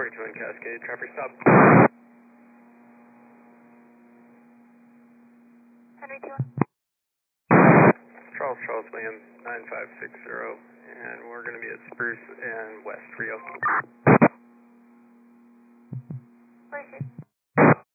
42 in Cascade, traffic stop. Henry 2. Charles William 9560, and we're going to be at Spruce and West Rio. Where's your